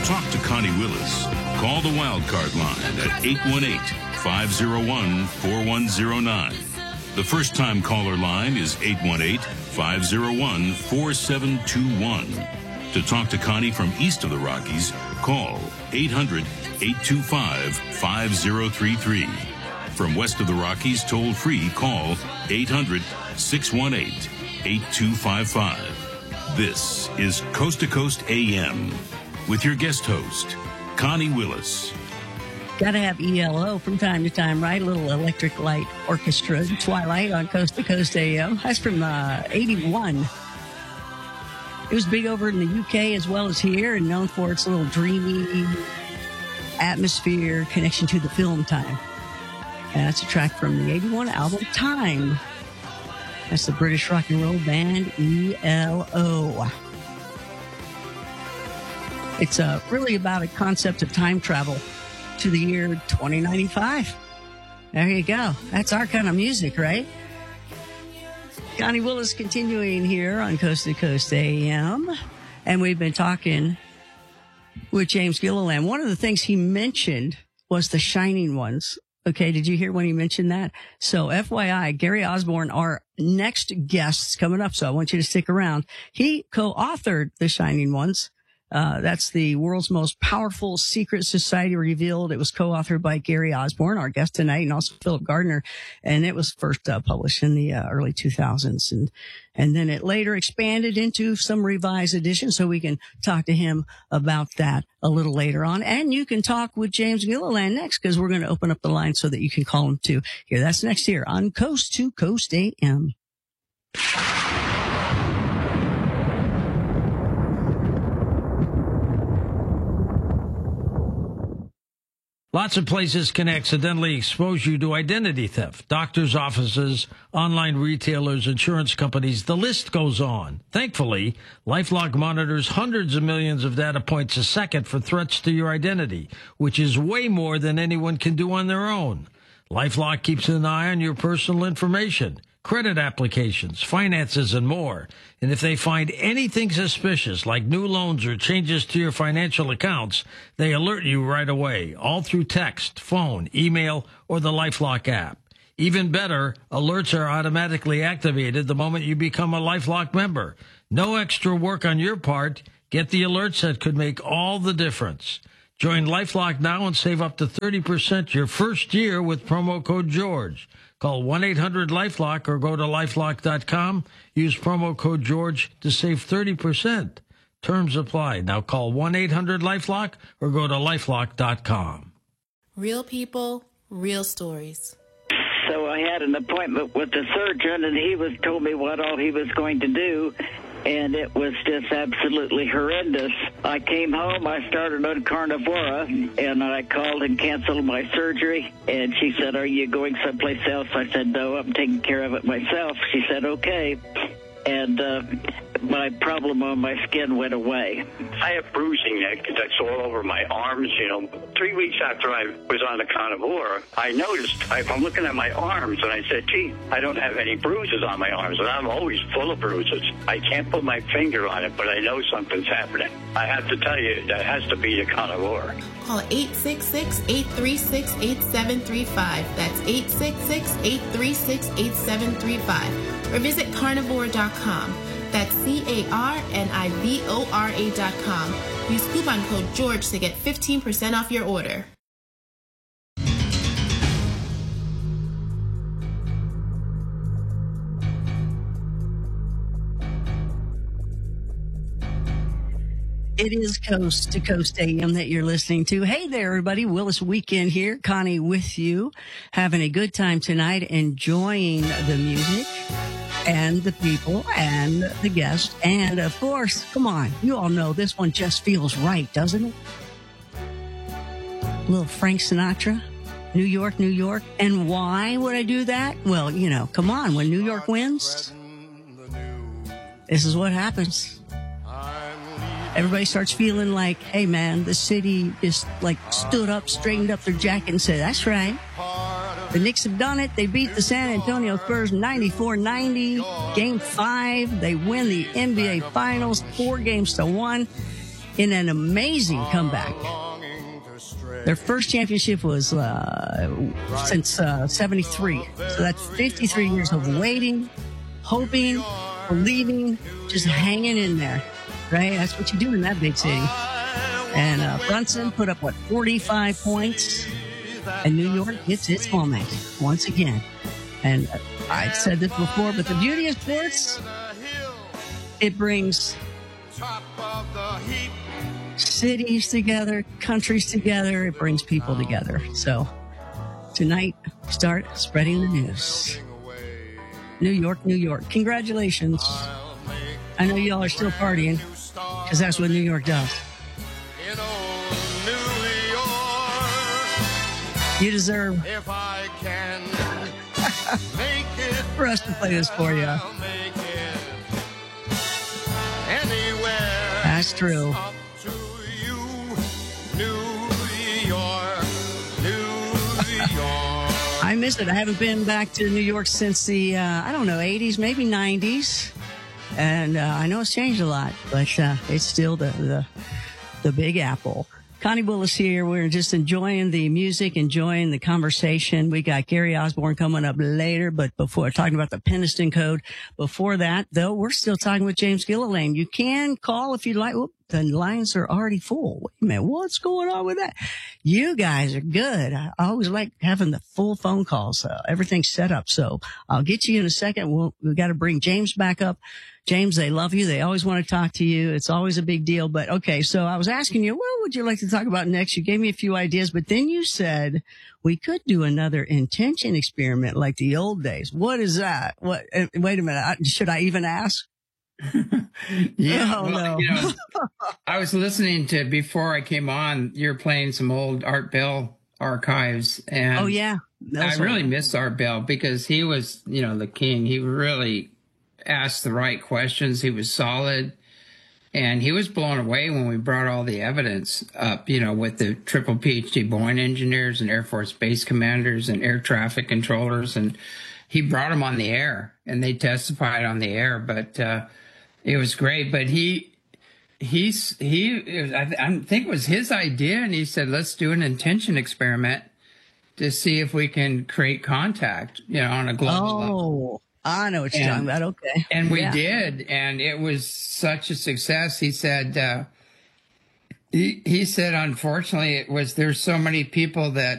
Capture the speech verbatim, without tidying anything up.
talk to Connie Willis, call the Wildcard line at eight one eight, five oh one, four one oh nine. The first-time caller line is eight one eight, five oh one, four seven two one. To talk to Connie from east of the Rockies, call eight hundred, eight two five, five oh three three. From west of the Rockies, toll-free, call eight hundred, six one eight, eight two five five. This is Coast to Coast A M with your guest host, Connie Willis. Got to have E L O from time to time, right? A little Electric Light Orchestra, Twilight on Coast to Coast A M. That's from uh, eighty-one. It was big over in the U K as well as here, and known for its little dreamy atmosphere, connection to the film time. And that's a track from the eighty-one album Time. That's the British rock and roll band E L O. It's uh, really about a concept of time travel to the year twenty ninety-five. There you go. That's our kind of music, right? Connie Willis continuing here on Coast to Coast A M. And we've been talking with James Gilliland. One of the things he mentioned was the Shining Ones. Okay, did you hear when he mentioned that? So F Y I, Gary Osborne, our next guest coming up, so I want you to stick around. He co-authored The Shining Ones. Uh, that's the world's most powerful secret society revealed. It was co-authored by Gary Osborne, our guest tonight, and also Philip Gardner. And it was first uh, published in the uh, early two thousands. And, and then it later expanded into some revised editions. So we can talk to him about that a little later on. And you can talk with James Gilliland next, because we're going to open up the line so that you can call him too. Here, that's next here on Coast to Coast A M. Lots of places can accidentally expose you to identity theft. Doctors' offices, online retailers, insurance companies, the list goes on. Thankfully, LifeLock monitors hundreds of millions of data points a second for threats to your identity, which is way more than anyone can do on their own. LifeLock keeps an eye on your personal information, credit applications, finances, and more. And if they find anything suspicious, like new loans or changes to your financial accounts, they alert you right away, all through text, phone, email, or the LifeLock app. Even better, alerts are automatically activated the moment you become a LifeLock member. No extra work on your part. Get the alerts that could make all the difference. Join LifeLock now and save up to thirty percent your first year with promo code George. Call one eight hundred LifeLock or go to lifelock dot com. Use promo code George to save thirty percent. Terms apply. Now call one eight hundred LifeLock or go to lifelock dot com. Real people, real stories. So I had an appointment with the surgeon, and he was told me what all he was going to do, and it was just absolutely horrendous. I came home, I started on Carnivora, and I called and canceled my surgery, and she said, "Are you going someplace else?" I said, "No, I'm taking care of it myself." She said, "Okay." And uh, my problem on my skin went away. I have bruising that, that's all over my arms, you know. Three weeks after I was on the Carnivora, I noticed, I, I'm looking at my arms, and I said, gee, I don't have any bruises on my arms, and I'm always full of bruises. I can't put my finger on it, but I know something's happening. I have to tell you, that has to be the Carnivora. Call eight six six, eight three six, eight seven three five. That's eight six six, eight three six, eight seven three five. Or visit carnivore dot com. That's C A R N I V O R A dot com. Use coupon code George to get fifteen percent off your order. It is Coast to Coast A M that you're listening to. Hey there, everybody. Willis Weekend here. Connie with you. Having a good time tonight, enjoying the music and the people and the guests. And, of course, come on. You all know this one just feels right, doesn't it? A little Frank Sinatra. New York, New York. And why would I do that? Well, you know, come on. When New York wins, this is what happens. Everybody starts feeling like, hey, man, the city just, like, stood up, straightened up their jacket and said, that's right. The Knicks have done it. They beat the San Antonio Spurs ninety-four ninety. Game five. They win the N B A Finals, four games to one. in an amazing comeback. Their first championship was uh, since uh, seventy-three. So that's fifty-three years of waiting, hoping, believing, just hanging in there, right? That's what you do in that big city. And uh, Brunson put up, what, forty-five points? And New York gets its moment once again. And uh, I've said this before, but the beauty of sports, it brings cities together, countries together. It brings people together. So tonight, start spreading the news. New York, New York. Congratulations. I know y'all are still partying because that's what New York does. You deserve for us to play this for you. That's true. I miss it. I haven't been back to New York since the, uh, I don't know, eighties, maybe nineties. And uh, I know it's changed a lot, but uh, it's still the, the, the Big Apple. Connie Willis here. We're just enjoying the music, enjoying the conversation. We got Gary Osborne coming up later, but before talking about the Peniston Code. Before that, though, we're still talking with James Gilliland. You can call if you'd like. Whoop, the lines are already full. Wait a minute. What's going on with that? You guys are good. I always like having the full phone calls. Uh, everything's set up. So I'll get you in a second. We'll, we've got to bring James back up. James, they love you. They always want to talk to you. It's always a big deal. But okay, so I was asking you, what would you like to talk about next? You gave me a few ideas, but then you said we could do another intention experiment like the old days. What is that? What? Uh, wait a minute. I, should I even ask? yeah. Oh, well, no. you know, I was listening to, before I came on, you're playing some old Art Bell archives. And oh, yeah. I really miss Art Bell because he was, you know, the king. He really asked the right questions. He was solid. And he was blown away when we brought all the evidence up, you know, with the triple PhD Boeing engineers and Air Force base commanders and air traffic controllers. And he brought them on the air and they testified on the air. But uh, it was great. But he, he's, he, it was, I, th- I think it was his idea. And he said, let's do an intention experiment to see if we can create contact, you know, on a global oh. level. I know what you're and, talking about. Okay. And we yeah. did. And it was such a success. He said, uh, he, he said, unfortunately, it was, there's so many people that